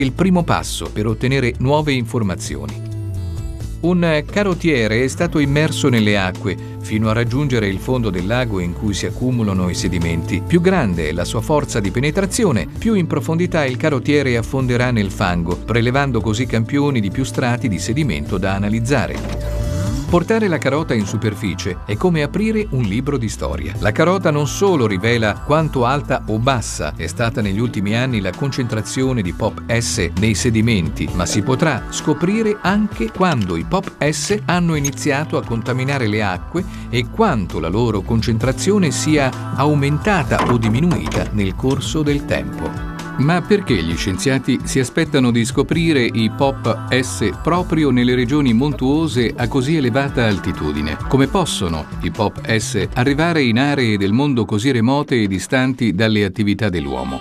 il primo passo per ottenere nuove informazioni. Un carottiere è stato immerso nelle acque fino a raggiungere il fondo del lago in cui si accumulano i sedimenti. Più grande è la sua forza di penetrazione, più in profondità il carottiere affonderà nel fango, prelevando così campioni di più strati di sedimento da analizzare. Portare la carota in superficie è come aprire un libro di storia. La carota non solo rivela quanto alta o bassa è stata negli ultimi anni la concentrazione di POP-S nei sedimenti, ma si potrà scoprire anche quando i POP-S hanno iniziato a contaminare le acque e quanto la loro concentrazione sia aumentata o diminuita nel corso del tempo. Ma perché gli scienziati si aspettano di scoprire i POP-S proprio nelle regioni montuose a così elevata altitudine? Come possono i POP-S arrivare in aree del mondo così remote e distanti dalle attività dell'uomo?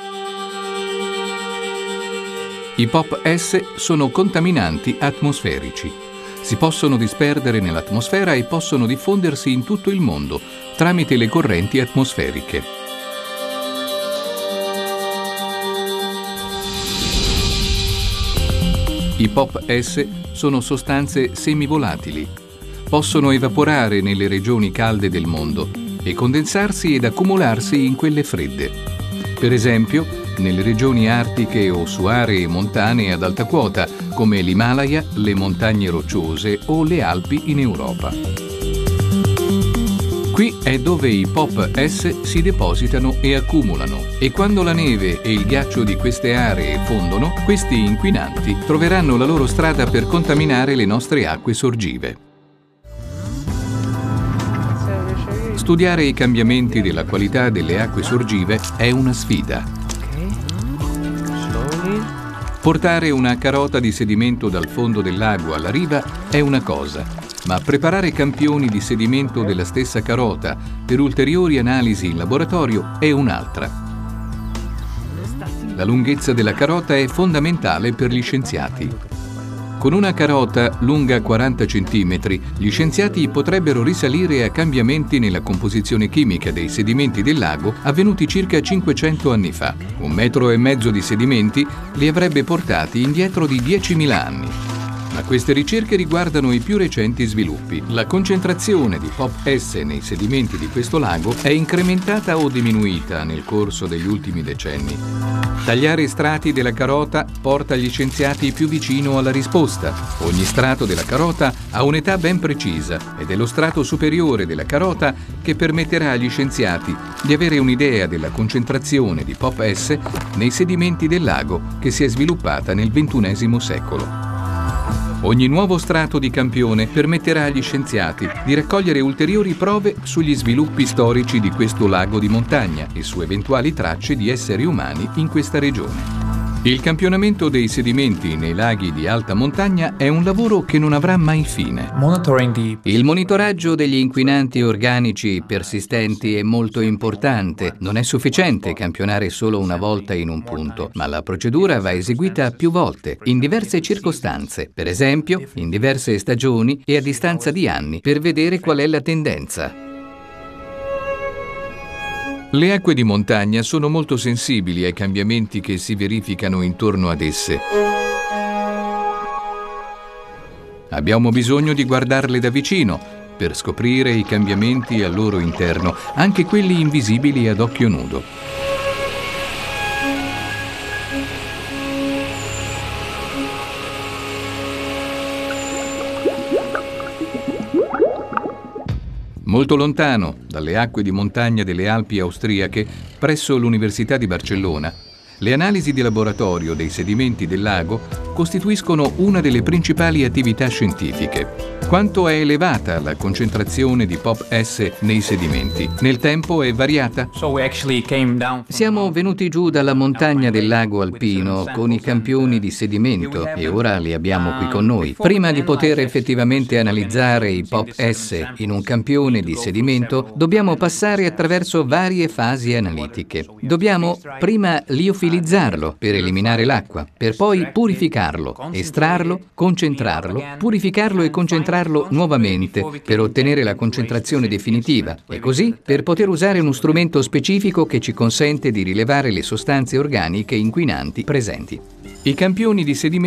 I POP-S sono contaminanti atmosferici. Si possono disperdere nell'atmosfera e possono diffondersi in tutto il mondo tramite le correnti atmosferiche. I POP-S sono sostanze semivolatili. Possono evaporare nelle regioni calde del mondo e condensarsi ed accumularsi in quelle fredde. Per esempio, nelle regioni artiche o su aree montane ad alta quota, come l'Himalaya, le montagne rocciose o le Alpi in Europa. Qui è dove i POP-S si depositano e accumulano, e quando la neve e il ghiaccio di queste aree fondono, questi inquinanti troveranno la loro strada per contaminare le nostre acque sorgive. Studiare i cambiamenti della qualità delle acque sorgive è una sfida. Portare una carota di sedimento dal fondo del lago alla riva è una cosa, ma preparare campioni di sedimento della stessa carota per ulteriori analisi in laboratorio è un'altra. La lunghezza della carota è fondamentale per gli scienziati. Con una carota lunga 40 cm, gli scienziati potrebbero risalire a cambiamenti nella composizione chimica dei sedimenti del lago avvenuti circa 500 anni fa. 1,5 metri di sedimenti li avrebbe portati indietro di 10.000 anni. Ma queste ricerche riguardano i più recenti sviluppi. La concentrazione di POP-S nei sedimenti di questo lago è incrementata o diminuita nel corso degli ultimi decenni. Tagliare strati della carota porta gli scienziati più vicino alla risposta. Ogni strato della carota ha un'età ben precisa ed è lo strato superiore della carota che permetterà agli scienziati di avere un'idea della concentrazione di POP-S nei sedimenti del lago che si è sviluppata nel XXI secolo. Ogni nuovo strato di campione permetterà agli scienziati di raccogliere ulteriori prove sugli sviluppi storici di questo lago di montagna e su eventuali tracce di esseri umani in questa regione. Il campionamento dei sedimenti nei laghi di alta montagna è un lavoro che non avrà mai fine. Il monitoraggio degli inquinanti organici persistenti è molto importante. Non è sufficiente campionare solo una volta in un punto, ma la procedura va eseguita più volte, in diverse circostanze, per esempio in diverse stagioni e a distanza di anni, per vedere qual è la tendenza. Le acque di montagna sono molto sensibili ai cambiamenti che si verificano intorno ad esse. Abbiamo bisogno di guardarle da vicino per scoprire i cambiamenti al loro interno, anche quelli invisibili ad occhio nudo. Molto lontano dalle acque di montagna delle Alpi austriache, presso l'Università di Barcellona, le analisi di laboratorio dei sedimenti del lago costituiscono una delle principali attività scientifiche. Quanto è elevata la concentrazione di POP-S nei sedimenti? Nel tempo è variata? Siamo venuti giù dalla montagna del lago alpino con i campioni di sedimento e ora li abbiamo qui con noi. Prima di poter effettivamente analizzare i POP-S in un campione di sedimento, dobbiamo passare attraverso varie fasi analitiche. Dobbiamo prima liofilizzarlo per eliminare l'acqua, per poi purificarlo purificarlo, estrarlo, concentrarlo, purificarlo e concentrarlo nuovamente per ottenere la concentrazione definitiva e così per poter usare uno strumento specifico che ci consente di rilevare le sostanze organiche inquinanti presenti. I campioni di sedimento